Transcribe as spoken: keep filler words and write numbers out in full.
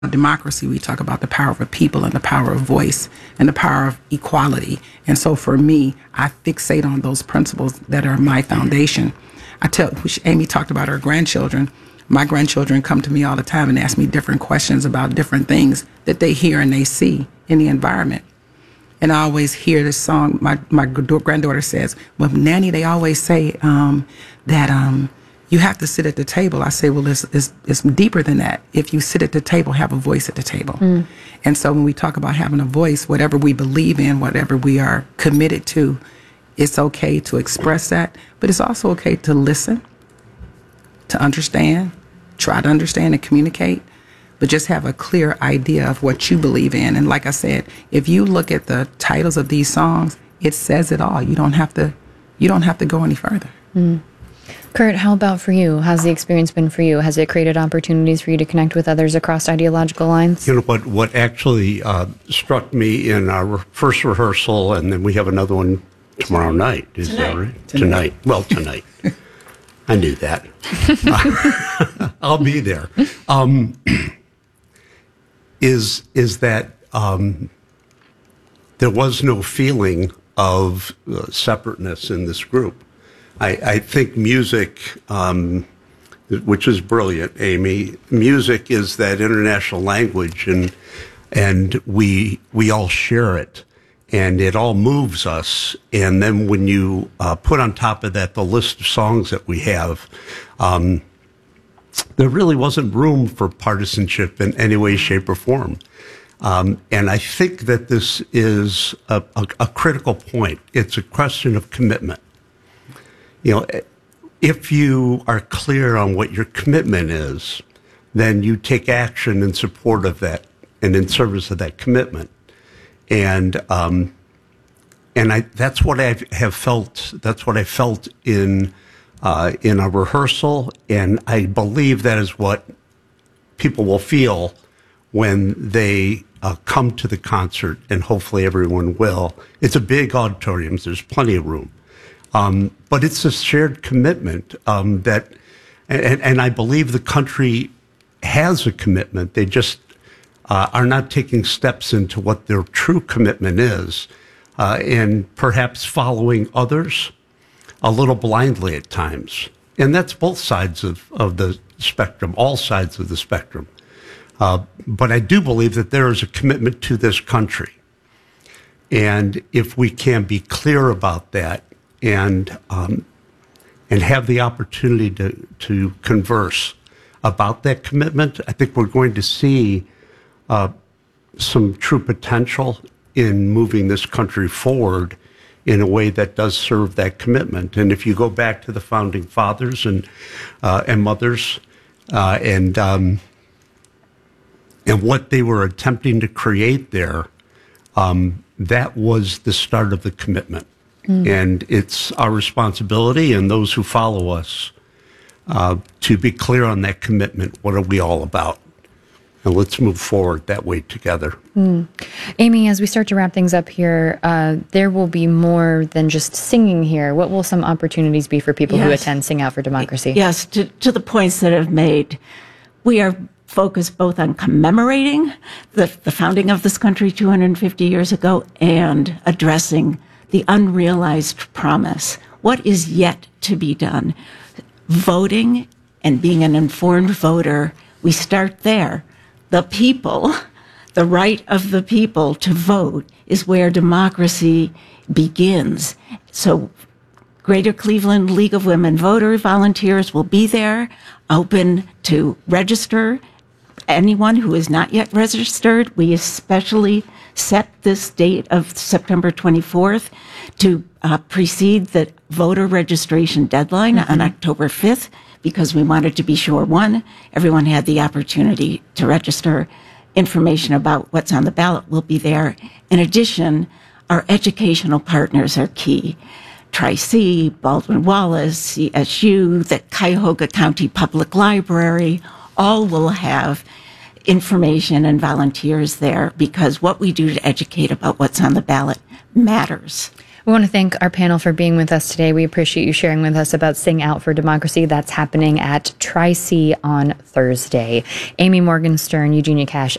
democracy, we talk about the power of a people and the power of voice and the power of equality. And so for me, I fixate on those principles that are my foundation. I tell, Amy talked about her grandchildren. My grandchildren come to me all the time and ask me different questions about different things that they hear and they see in the environment. And I always hear this song. My, my granddaughter says, well, Nanny, they always say um, that um, you have to sit at the table. I say, well, it's, it's, it's deeper than that. If you sit at the table, have a voice at the table. Mm. And so when we talk about having a voice, whatever we believe in, whatever we are committed to, it's okay to express that. But it's also okay to listen, to understand, try to understand and communicate, but just have a clear idea of what you believe in. And like I said, if you look at the titles of these songs, it says it all. You don't have to, you don't have to go any further. Mm. Kurt, how about for you? How's the experience been for you? Has it created opportunities for you to connect with others across ideological lines? You know, what, what actually uh, struck me in our first rehearsal, and then we have another one tomorrow night, is tonight. that right? Tonight. Tonight. Well, tonight. I knew that. I'll be there. Um, is is that um, there was no feeling of uh, separateness in this group. I, I think music, um, which is brilliant, Amy, music is that international language, and and we we all share it, and it all moves us. And then when you uh, put on top of that the list of songs that we have, um, there really wasn't room for partisanship in any way, shape, or form. Um, and I think that this is a, a, a critical point. It's a question of commitment. You know, if you are clear on what your commitment is, then you take action in support of that and in service of that commitment. And um, and I that's what I have felt. That's what I felt in. Uh, in a rehearsal, and I believe that is what people will feel when they uh, come to the concert, and hopefully everyone will. It's a big auditorium, so there's plenty of room. Um, but it's a shared commitment um, that, and, and I believe the country has a commitment. They just uh, are not taking steps into what their true commitment is, uh, and perhaps following others a little blindly at times. And that's both sides of, of the spectrum, all sides of the spectrum. Uh, but I do believe that there is a commitment to this country. And if we can be clear about that and um, and have the opportunity to, to converse about that commitment, I think we're going to see uh, some true potential in moving this country forward in a way that does serve that commitment. And if you go back to the founding fathers and uh, and mothers uh, and um, and what they were attempting to create there, um, that was the start of the commitment. Mm. And it's our responsibility and those who follow us uh, to be clear on that commitment. What are we all about? And let's move forward that way together. Mm. Amy, as we start to wrap things up here, uh, there will be more than just singing here. What will some opportunities be for people yes. who attend Sing Out for Democracy? Yes, to, to the points that I've made, we are focused both on commemorating the, the founding of this country two hundred fifty years ago and addressing the unrealized promise. What is yet to be done? Voting and being an informed voter, we start there. The people, the right of the people to vote is where democracy begins. So Greater Cleveland League of Women Voter Volunteers will be there, open to register. Anyone who is not yet registered, we especially set this date of September twenty-fourth to uh, precede the voter registration deadline mm-hmm. on October fifth. Because we wanted to be sure, one, everyone had the opportunity to register. Information about what's on the ballot will be there. In addition, our educational partners are key. Tri-C, Baldwin Wallace, C S U, the Cuyahoga County Public Library, all will have information and volunteers there because what we do to educate about what's on the ballot matters. We want to thank our panel for being with us today. We appreciate you sharing with us about Sing Out for Democracy. That's happening at Tri-C on Thursday. Amy Morgenstern, Eugenia Cash,